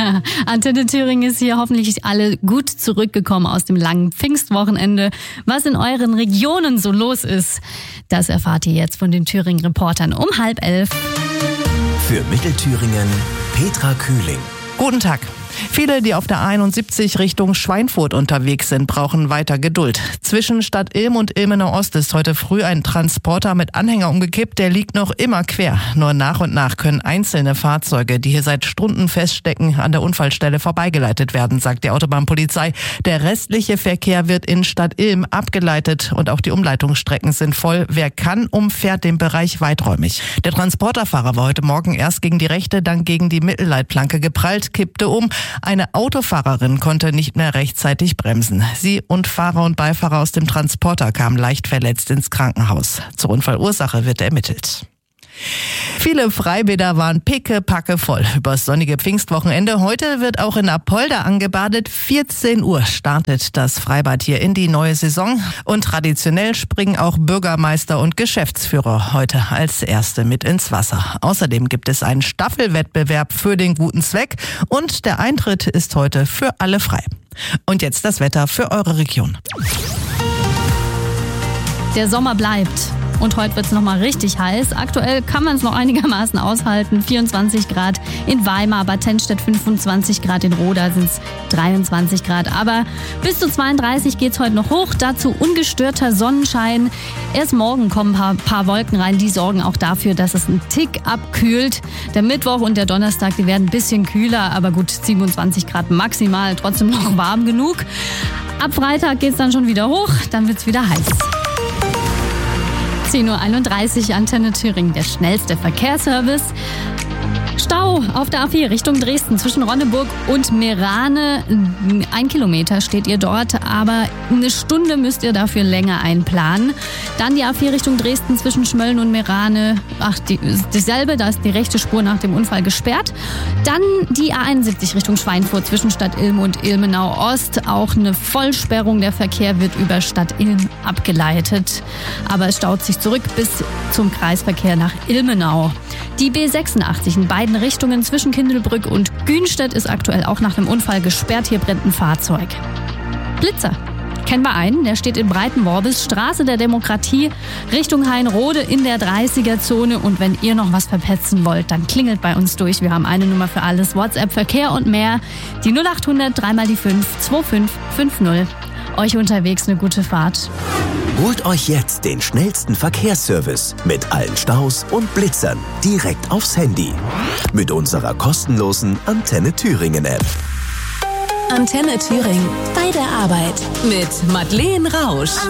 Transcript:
Antenne Thüringen ist hier, hoffentlich alle gut zurückgekommen aus dem langen Pfingstwochenende. Was in euren Regionen so los ist, das erfahrt ihr jetzt von den Thüringen-Reportern um 10:30. Für Mittelthüringen Petra Kühling. Guten Tag. Viele, die auf der 71 Richtung Schweinfurt unterwegs sind, brauchen weiter Geduld. Zwischen Stadt Ilm und Ilmenau Ost ist heute früh ein Transporter mit Anhänger umgekippt. Der liegt noch immer quer. Nur nach und nach können einzelne Fahrzeuge, die hier seit Stunden feststecken, an der Unfallstelle vorbeigeleitet werden, sagt die Autobahnpolizei. Der restliche Verkehr wird in Stadt Ilm abgeleitet und auch die Umleitungsstrecken sind voll. Wer kann, umfährt den Bereich weiträumig. Der Transporterfahrer war heute Morgen erst gegen die rechte, dann gegen die Mittelleitplanke geprallt, kippte um. Eine Autofahrerin konnte nicht mehr rechtzeitig bremsen. Sie und Fahrer und Beifahrer aus dem Transporter kamen leicht verletzt ins Krankenhaus. Zur Unfallursache wird ermittelt. Viele Freibäder waren pickepacke voll übers sonnige Pfingstwochenende. Heute wird auch in Apolda angebadet. 14 Uhr startet das Freibad hier in die neue Saison. Und traditionell springen auch Bürgermeister und Geschäftsführer heute als Erste mit ins Wasser. Außerdem gibt es einen Staffelwettbewerb für den guten Zweck. Und der Eintritt ist heute für alle frei. Und jetzt das Wetter für eure Region. Der Sommer bleibt. Und heute wird es nochmal richtig heiß. Aktuell kann man es noch einigermaßen aushalten. 24 Grad in Weimar, Bad Tennstedt 25 Grad, in Roda sind es 23 Grad. Aber bis zu 32 geht es heute noch hoch. Dazu ungestörter Sonnenschein. Erst morgen kommen ein paar Wolken rein. Die sorgen auch dafür, dass es einen Tick abkühlt. Der Mittwoch und der Donnerstag, die werden ein bisschen kühler. Aber gut, 27 Grad maximal. Trotzdem noch warm genug. Ab Freitag geht es dann schon wieder hoch. Dann wird es wieder heiß. 10:31 Uhr, Antenne Thüringen, der schnellste Verkehrsservice. Stau auf der A4 Richtung Dresden zwischen Ronneburg und Meerane. 1 Kilometer steht ihr dort, aber eine Stunde müsst ihr dafür länger einplanen. Dann die A4 Richtung Dresden zwischen Schmölln und Meerane. Dasselbe, da ist die rechte Spur nach dem Unfall gesperrt. Dann die A71 Richtung Schweinfurt zwischen Stadt Ilm und Ilmenau Ost. Auch eine Vollsperrung, der Verkehr wird über Stadt Ilm abgeleitet. Aber es staut sich zurück bis zum Kreisverkehr nach Ilmenau. Die B86 in beiden Richtungen zwischen Kindelbrück und Günstedt ist aktuell auch nach einem Unfall gesperrt. Hier brennt ein Fahrzeug. Blitzer. Kennen wir einen, der steht in Breitenworbis, Straße der Demokratie, Richtung Hainrode in der 30er-Zone. Und wenn ihr noch was verpetzen wollt, dann klingelt bei uns durch. Wir haben eine Nummer für alles, WhatsApp, Verkehr und mehr. Die 0800 3 mal die 5 2550. Euch unterwegs eine gute Fahrt. Holt euch jetzt den schnellsten Verkehrsservice mit allen Staus und Blitzern direkt aufs Handy. Mit unserer kostenlosen Antenne Thüringen App. Antenne Thüringen. Bei der Arbeit. Mit Madeleine Rausch.